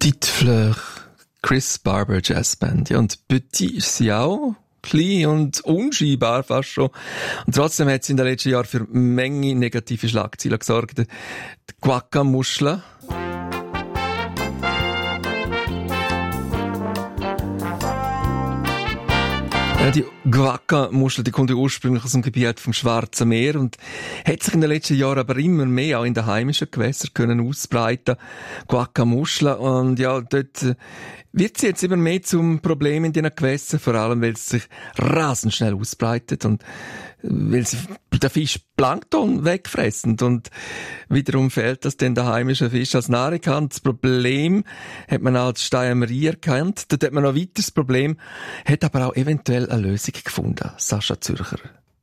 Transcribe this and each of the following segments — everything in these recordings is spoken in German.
Petite Fleur, Chris Barber Jazzband. Ja, und Petit ist sie auch. Klein und unscheinbar fast schon. Und trotzdem hat sie in den letzten Jahren für eine Menge negative Schlagzeilen gesorgt. Die Guacca-Muschel. Ja, die Guacca-Muschel, die kommt ja ursprünglich aus dem Gebiet vom Schwarzen Meer und hat sich in den letzten Jahren aber immer mehr auch in den heimischen Gewässern können ausbreiten. Guacca-Muschel. Und ja, dort wird sie jetzt immer mehr zum Problem in diesen Gewässern, vor allem weil sie sich rasend schnell ausbreitet und weil sie den Fisch Plankton wegfressen und wiederum fehlt das dann der heimische Fisch als Nahrung kann. Das Problem hat man als Steinmerie erkannt. Dort hat man noch ein weiteres Problem, hat aber auch eventuell eine Lösung gefunden. Sascha Zürcher.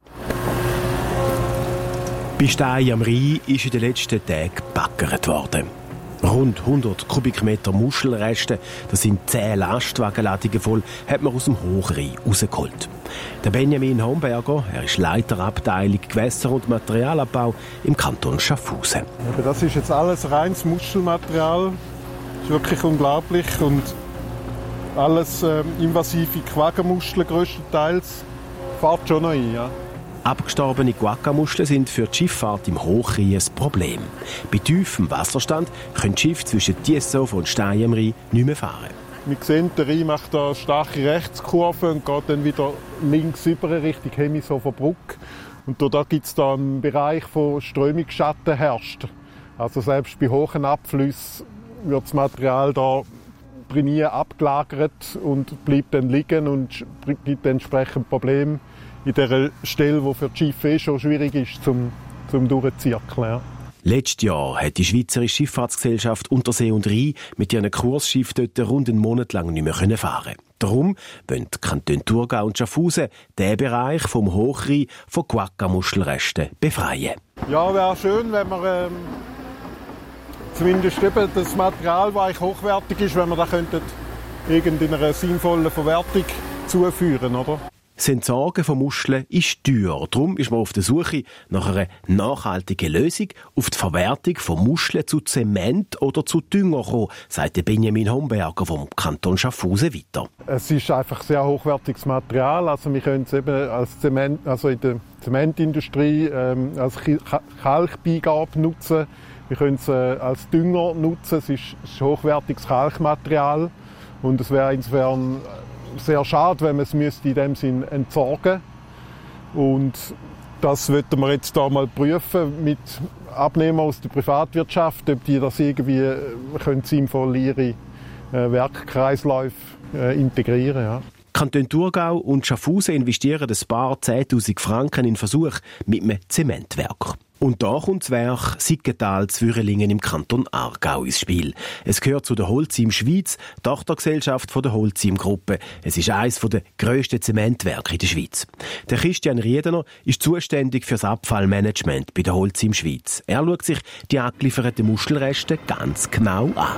Bei Stein am Rhein ist in den letzten Tagen gebaggert worden. Rund 100 Kubikmeter Muschelreste, das sind 10 Lastwagenladungen voll, hat man aus dem Hochrhein rausgeholt. Der Benjamin Homberger, er ist Leiter Abteilung Gewässer- und Materialabbau im Kanton Schaffhausen. Aber das ist jetzt alles reines Muschelmaterial. Das ist wirklich unglaublich. Und alles invasive Quaggenmuscheln grösstenteils. Fährt schon noch ein, ja. Abgestorbene Guacca-Muscheln sind für die Schifffahrt im Hochrhein ein Problem. Bei tiefem Wasserstand können die Schiffe zwischen Tiessow und Stein am Rhein nicht mehr fahren. Wir sehen, der Rhein macht eine starke Rechtskurve und geht dann wieder links über Richtung Hemisover Brücke. Und da gibt es da einen Bereich, wo Strömungsschatten herrscht. Also selbst bei hohen Abflüssen wird das Material da nie abgelagert und bleibt dann liegen und gibt entsprechend Probleme in der Stelle, die für die Schiffe schon schwierig ist, zum durchzuzirkeln. Ja. Letztes Jahr hat die Schweizerische Schifffahrtsgesellschaft Untersee und Rhein mit ihren Kursschiffen dort rund einen Monat lang nicht mehr fahren. Darum wollen die Kantone Thurgau und Schaffhausen diesen Bereich vom Hochrhein von Guacca-Muschelresten befreien. Ja, wäre schön, wenn wir zumindest eben das Material, das eigentlich hochwertig ist, wenn wir das irgendeiner sinnvollen Verwertung zuführen, oder? Das Entsorgen von Muscheln ist teuer. Darum ist man auf der Suche nach einer nachhaltigen Lösung auf die Verwertung von Muscheln zu Zement oder zu Dünger gekommen, sagt Benjamin Homberger vom Kanton Schaffhausen weiter. Es ist einfach sehr hochwertiges Material. Also wir können es eben als Zement, also in der Zementindustrie als Kalkbeigabe nutzen. Wir können es als Dünger nutzen. Es ist hochwertiges Kalkmaterial und es wäre insofern sehr schade, wenn man es in dem Sinn entsorgen müsste. Und das wollten wir jetzt da mal prüfen mit Abnehmern aus der Privatwirtschaft, ob die das irgendwie sinnvoll in ihre Werkkreisläufe integrieren. Ja. Kanton Thurgau und Schaffhausen investieren ein paar 10'000 Franken in Versuch mit einem Zementwerk. Und da kommt das Werk Siggenthal-Zwürelingen im Kanton Aargau ins Spiel. Es gehört zu der Holcim Schweiz, Tochtergesellschaft von der Holcim-Gruppe. Es ist eines der grössten Zementwerke in der Schweiz. Der Christian Riedener ist zuständig für das Abfallmanagement bei der Holcim Schweiz. Er schaut sich die angelieferten Muschelreste ganz genau an.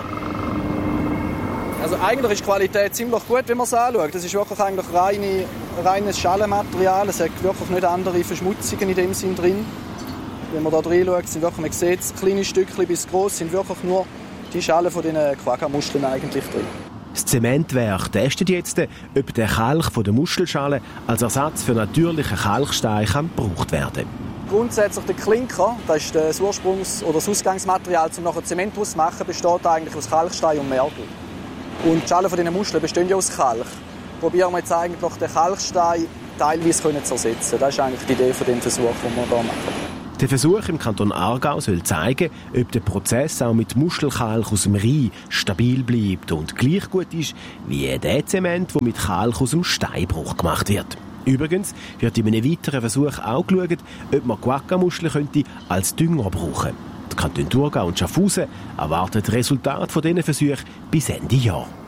Also eigentlich ist die Qualität ziemlich gut, wenn man es anschaut. Das ist wirklich eigentlich reines Schalenmaterial. Es hat wirklich nicht andere Verschmutzungen in dem Sinn drin. Wenn man da reinschaut, sind wirklich, man sieht, kleine Stückchen bis gross, sind wirklich nur die Schalen von den Quagga-Muscheln eigentlich drin. Das Zementwerk testet jetzt, ob der Kalk von der Muschelschale als Ersatz für natürlichen Kalkstein gebraucht werden kann. Grundsätzlich der Klinker, das ist das Ursprungs- oder das Ausgangsmaterial, um nachher Zement zu machen, besteht eigentlich aus Kalkstein und Mergel. Und die Schalen von diesen Muscheln bestehen ja aus Kalk. Probieren wir jetzt eigentlich den Kalkstein teilweise zu ersetzen. Das ist eigentlich die Idee von dem Versuch, den wir hier machen. Der Versuch im Kanton Aargau soll zeigen, ob der Prozess auch mit Muschelkalk aus dem Rhein stabil bleibt und gleich gut ist wie der Zement, der mit Kalk aus dem Steinbruch gemacht wird. Übrigens wird in einem weiteren Versuch auch geschaut, ob man Guacca-Muscheln als Dünger brauchen könnte. Die Kantone Thurgau und Schaffhausen erwarten das Resultat von diesen Versuchen bis Ende Jahr.